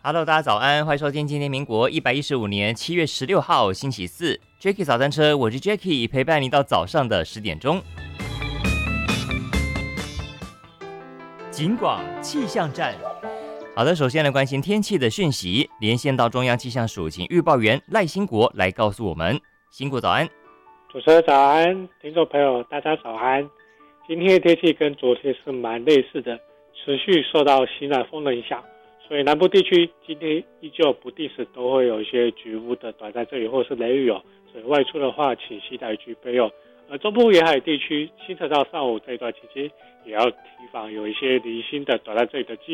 Hello，大家早安，欢迎收听今天民国115年7月16号星期四 Jacky 早餐车，我是 Jacky， 陪伴你到早上的10点钟。警广气象站，好的，首先来关心天气的讯息，连线到中央气象署，请预报员赖兴国来告诉我们。兴国早安。 主持人早安，听众朋友大家早安。今天的天气跟昨天是蛮类似的，持续受到西南风的影响，所以南部地区今天依旧不定时都会有一些局部的短暂阵雨或是雷雨哦，所以外出的话请携带具备哦。而中部沿海地区清晨到上午这一段期间，也要提防有一些零星的短暂阵雨的机